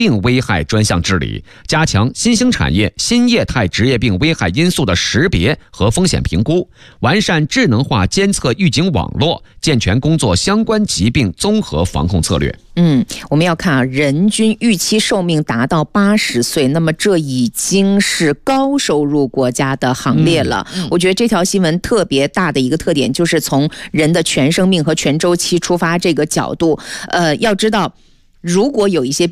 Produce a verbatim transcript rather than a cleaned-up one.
病危害专项治理，加强新兴产业、新业态职业病危害因素的识别和风险评估，完善智能化监测预警网络，健全工作相关疾病综合防控策略。 嗯，我们要看啊，人均预期寿命达到八十岁，那么这已经是高收入国家的行列了。嗯嗯、我觉得这条新闻特别大的一个特点，就是从人的全生命和全周期出发这个角度，呃，要知道，如果有一些